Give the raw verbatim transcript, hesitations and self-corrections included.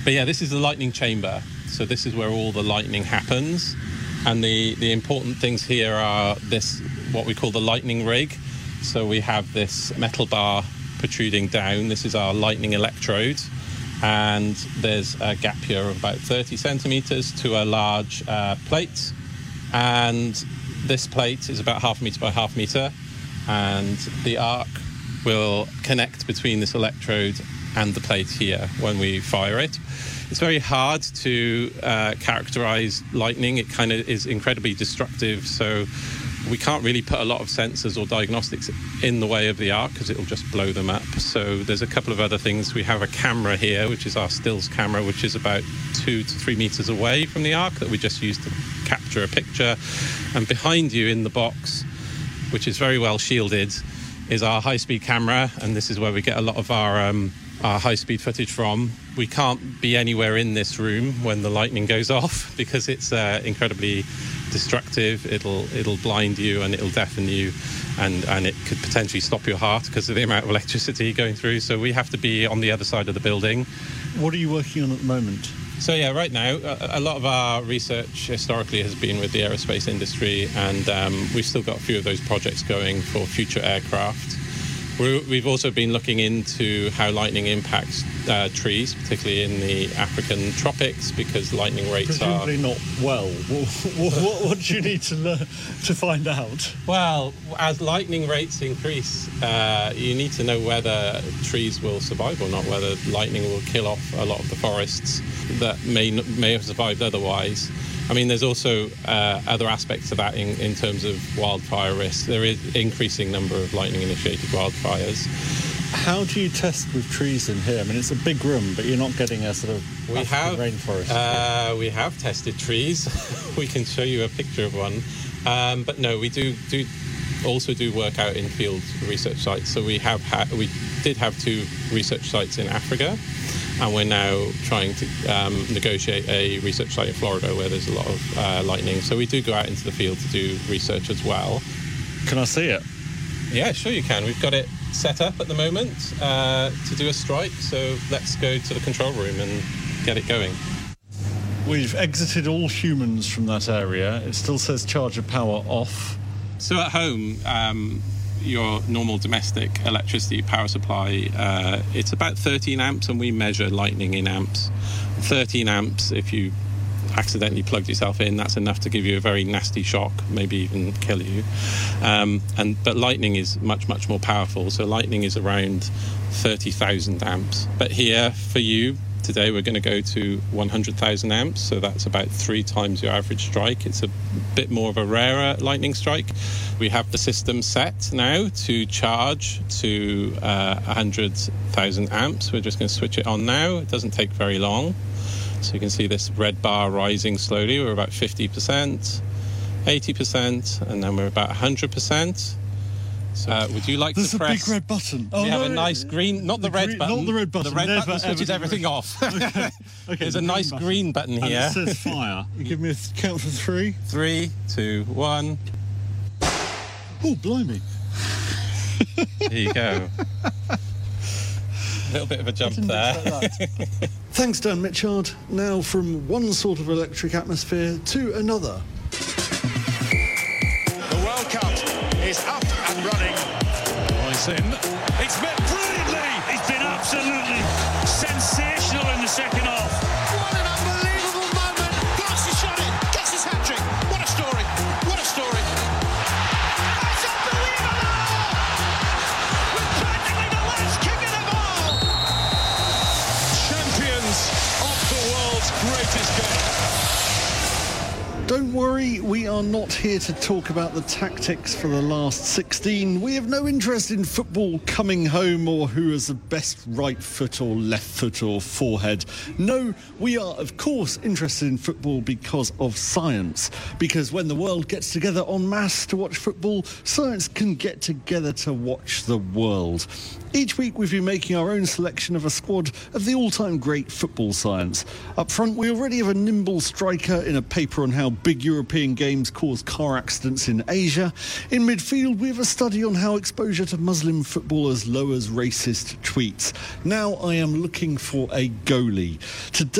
But yeah, this is the lightning chamber. So this is where all the lightning happens. And the, the important things here are this, what we call the lightning rig. So we have this metal bar protruding down. This is our lightning electrode. And there's a gap here of about thirty centimetres to a large uh, plate. And this plate is about half a metre by half metre. And the arc will connect between this electrode and the plate here when we fire it. It's very hard to uh, characterize lightning. It kind of is incredibly destructive, so we can't really put a lot of sensors or diagnostics in the way of the arc because it'll just blow them up. So there's a couple of other things. We have a camera here, which is our stills camera, which is about two to three meters away from the arc that we just use to capture a picture. And behind you in the box, which is very well shielded, is our high-speed camera, and this is where we get a lot of our um, our high-speed footage from. We can't be anywhere in this room when the lightning goes off because it's uh, incredibly destructive. It'll it'll blind you and it'll deafen you, and, and it could potentially stop your heart because of the amount of electricity going through. So we have to be on the other side of the building. What are you working on at the moment? So yeah, right now, a, a lot of our research historically has been with the aerospace industry, and um, we've still got a few of those projects going for future aircraft. We're, we've also been looking into how lightning impacts uh, trees, particularly in the African tropics, because lightning rates Presumably are... not well. What, what, what do you need to learn to find out? Well, as lightning rates increase, uh, you need to know whether trees will survive or not, whether lightning will kill off a lot of the forests that may may have survived otherwise. I mean, there's also uh, other aspects to that in, in terms of wildfire risk. There is increasing number of lightning-initiated wildfires. How do you test with trees in here? I mean, it's a big room, but you're not getting a sort of we have, rainforest. Uh, we have tested trees. We can show you a picture of one. Um, but no, we do do also do work out in field research sites. So we have ha- we did have two research sites in Africa. And we're now trying to um, negotiate a research site in Florida where there's a lot of uh, lightning. So we do go out into the field to do research as well. Can I see it? Yeah, sure you can. We've got it set up at the moment uh, to do a strike. So let's go to the control room and get it going. We've exited all humans from that area. It still says charge of power off. So at home, um, your normal domestic electricity power supply, uh, it's about thirteen amps, and we measure lightning in amps. thirteen amps, if you accidentally plugged yourself in, that's enough to give you a very nasty shock, maybe even kill you. Um, and but lightning is much, much more powerful. So lightning is around thirty thousand amps. But here, for you, today we're going to go to one hundred thousand amps, so that's about three times your average strike. It's a bit more of a rarer lightning strike. We have the system set now to charge to uh, one hundred thousand amps. We're just going to switch it on now. It doesn't take very long. So you can see this red bar rising slowly. We're about fifty percent, eighty percent, and then we're about one hundred percent. So, uh, would you like There's to press... There's a big red button. Oh, we have no, a nice green... Not the, the red green, button. Not the red button. The red Never, button switches everything red. off. Okay. Okay, There's the a nice button. green button here. And it says fire. You give me a th- count for three. Three, two, one. Oh, blimey. There you go. A little bit of a jump there. Thanks, Dan Mitchard. Now from one sort of electric atmosphere to another. The World Cup is up and running. Nice in. It's met brilliantly. It's been absolutely sensational in the second half. What an unbelievable moment. Gets his shot in. Gets his hat-trick. What a story. What a story. It's unbelievable. With practically the last kick of the ball. Champions of the world's greatest game. Don't worry, we are not here to talk about the tactics for the last sixteen. We have no interest in football coming home or who has the best right foot or left foot or forehead. No, we are, of course, interested in football because of science. Because when the world gets together en masse to watch football, science can get together to watch the world. Each week we've been making our own selection of a squad of the all-time great football science. Up front, we already have a nimble striker in a paper on how big European games cause car accidents in Asia. In midfield, we have a study on how exposure to Muslim footballers lowers racist tweets. Now I am looking for a goalie. Today